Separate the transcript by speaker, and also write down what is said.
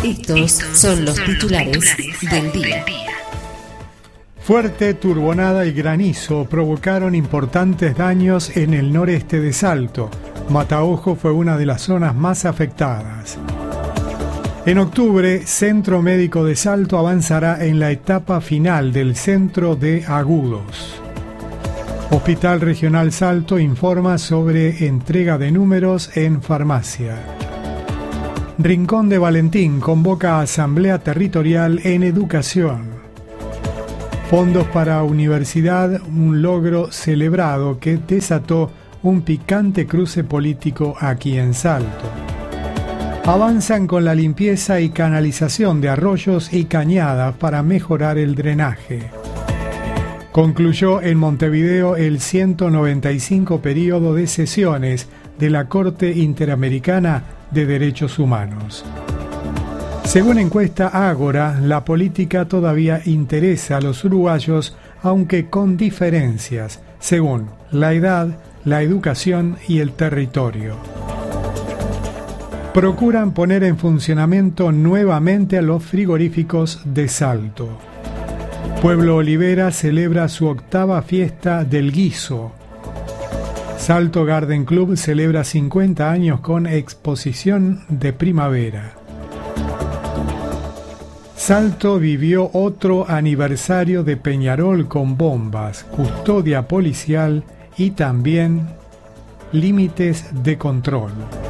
Speaker 1: Estos son los titulares del día.
Speaker 2: Fuerte turbonada y granizo provocaron importantes daños en el noreste de Salto. Mataojo fue una de las zonas más afectadas. En octubre, Centro Médico de Salto avanzará en la etapa final del Centro de Agudos. Hospital Regional Salto informa sobre entrega de números en farmacia. Rincón de Valentín convoca a Asamblea Territorial en Educación. Fondos para Universidad, un logro celebrado que desató un picante cruce político aquí en Salto. Avanzan con la limpieza y canalización de arroyos y cañadas para mejorar el drenaje. Concluyó en Montevideo el 195 período de sesiones de la Corte Interamericana de Derechos Humanos. Según encuesta Ágora, la política todavía interesa a los uruguayos, aunque con diferencias, según la edad, la educación y el territorio. Procuran poner en funcionamiento nuevamente a los frigoríficos de Salto. Pueblo Olivera celebra su 8ª fiesta del guiso. Salto Garden Club celebra 50 años con exposición de primavera. Salto vivió otro aniversario de Peñarol con bombas, custodia policial y también límites de control.